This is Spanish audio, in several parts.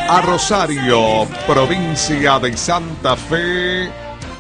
a Rosario, provincia de Santa Fe.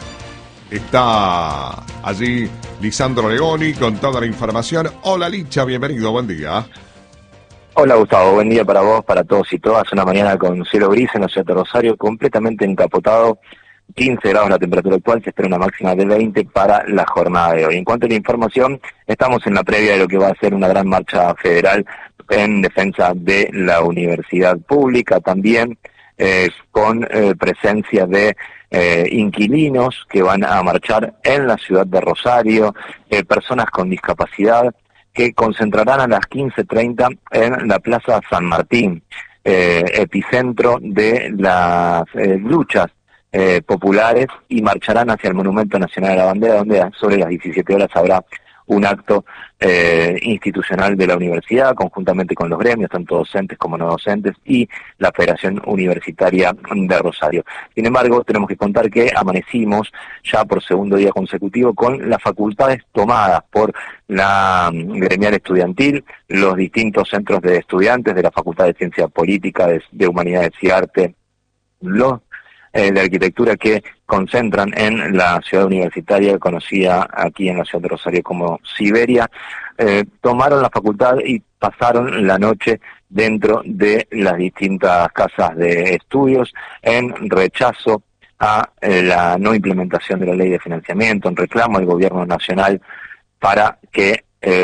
Está allí Lisandro Leoni con toda la información. Hola Licha, bienvenido, buen día. Hola Gustavo, buen día para vos, para todos y todas. Una mañana con cielo gris en la ciudad de Rosario, completamente encapotado. 15 grados la temperatura actual, se espera una máxima de 20 para la jornada de hoy. En cuanto a la información, estamos en la previa de lo que va a ser una gran marcha federal en defensa de la universidad pública, también con presencia de inquilinos que van a marchar en la ciudad de Rosario, personas con discapacidad que concentrarán a las 15:30 en la Plaza San Martín, epicentro de las luchas populares, y marcharán hacia el Monumento Nacional de la Bandera, donde sobre las 17 horas habrá un acto institucional de la universidad, conjuntamente con los gremios, tanto docentes como no docentes, y la Federación Universitaria de Rosario. Sin embargo, tenemos que contar que amanecimos ya por segundo día consecutivo con las facultades tomadas por la gremial estudiantil, los distintos centros de estudiantes de la Facultad de Ciencia Política, de Humanidades y Arte, los de arquitectura que concentran en la ciudad universitaria, conocida aquí en la ciudad de Rosario como Siberia, tomaron la facultad y pasaron la noche dentro de las distintas casas de estudios en rechazo a la no implementación de la ley de financiamiento, en reclamo al gobierno nacional para que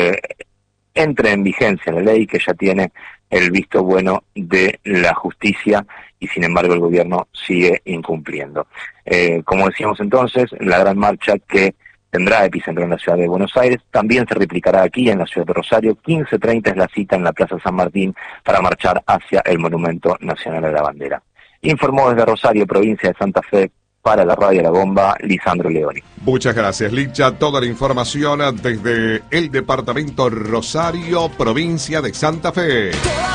entre en vigencia la ley que ya tiene el visto bueno de la justicia, y sin embargo el gobierno sigue incumpliendo. Como decíamos entonces, la gran marcha que tendrá epicentro en la ciudad de Buenos Aires también se replicará aquí en la ciudad de Rosario. 15:30 es la cita en la Plaza San Martín para marchar hacia el Monumento Nacional de la Bandera. Informó desde Rosario, provincia de Santa Fe, para la Radio La Bomba, Lisandro Leoni. Muchas gracias, Licha. Toda la información desde el departamento Rosario, provincia de Santa Fe.